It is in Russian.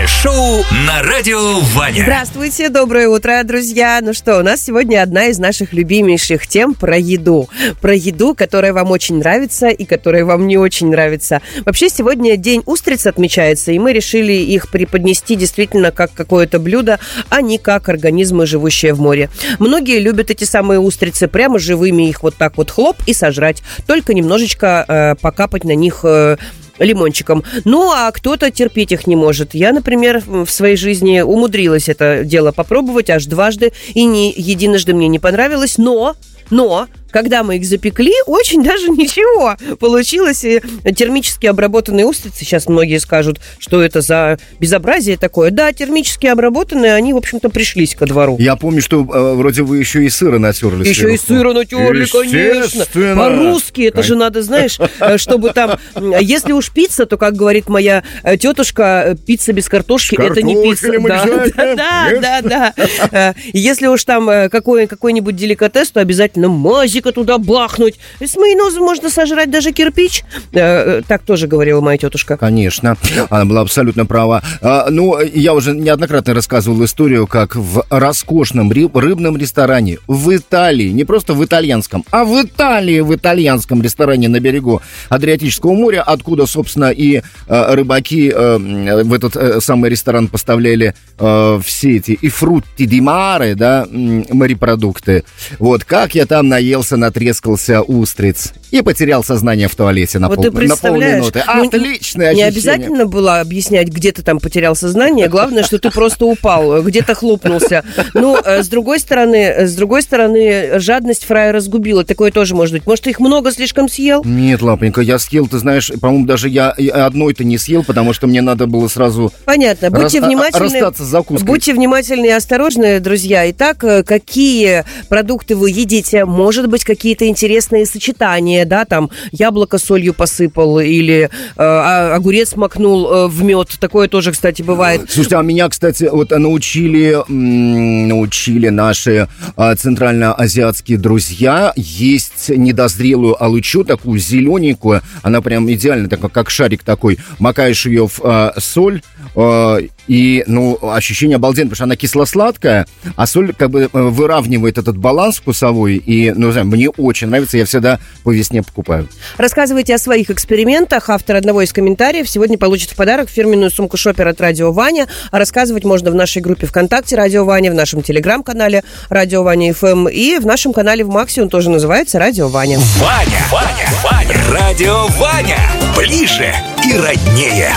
Утреннее шоу на радио Ваня. Здравствуйте, доброе утро, друзья. Ну что, у нас сегодня одна из наших любимейших тем про еду. Про еду, которая вам очень нравится и которая вам не очень нравится. Вообще, сегодня день устриц отмечается, и мы решили их преподнести действительно как какое-то блюдо, а не как организмы, живущие в море. Многие любят эти самые устрицы прямо живыми, их вот так вот хлоп и сожрать. Только немножечко покапать на них лимончиком. Ну, а кто-то терпеть их не может. Я, например, в своей жизни умудрилась это дело попробовать аж дважды, и не единожды мне не понравилось, но когда мы их запекли, очень даже ничего получилось. И термически обработанные устрицы, сейчас многие скажут, что это за безобразие такое. Да, термически обработанные, они, в общем-то, пришлись ко двору. Я помню, что вроде вы еще и сыра натерли. Еще и сыра натерли, конечно. По-русски, это же надо, знаешь, чтобы там... Если уж пицца, то, как говорит моя тетушка, пицца без картошки, это не пицца. Да. Если уж там какой-нибудь деликатес, то обязательно мазик туда бахнуть. С майонезом можно сожрать даже кирпич. Так тоже говорила моя тетушка. Конечно, она была абсолютно права. Ну, я уже неоднократно рассказывал историю, как в роскошном рыбном ресторане в Италии, не просто в итальянском, а в Италии, в итальянском ресторане на берегу Адриатического моря, откуда, собственно, и рыбаки в этот самый ресторан поставляли все эти и фрутти ди маре, да, морепродукты. Вот, как я там наелся, натрескался устриц и потерял сознание в туалете на полминуты. Отличное ощущение. Не обязательно было объяснять, где ты там потерял сознание. Главное, что ты просто упал, где-то хлопнулся. Ну, с другой стороны, жадность фраера сгубила. Такое тоже может быть. Может, ты их много слишком съел? Нет, Лапонька, я съел, ты знаешь, по-моему, даже я одной-то не съел, потому что мне надо было сразу Понятно. Будьте внимательны. Расстаться с закуской. Будьте внимательны и осторожны, друзья. Итак, какие продукты вы едите? Может быть, какие-то интересные сочетания, да, там яблоко солью посыпал или огурец макнул в мед. Такое тоже, кстати, бывает. Слушайте, а меня, кстати, вот научили наши центральноазиатские друзья есть недозрелую алычу, такую зелененькую, она прям идеально, такая, как шарик такой. Макаешь ее в соль, и, ощущение обалденное, потому что она кисло-сладкая, а соль как бы выравнивает этот баланс вкусовой, и, мне очень нравится, я всегда по весне покупаю. Рассказывайте о своих экспериментах. Автор одного из комментариев сегодня получит в подарок фирменную сумку «Шопер» от Радио Ваня. А рассказывать можно в нашей группе ВКонтакте Радио Ваня, в нашем телеграм-канале Радио Ваня ФМ и в нашем канале в Максе, он тоже называется Радио Ваня. Ваня. Радио Ваня. Ближе и роднее.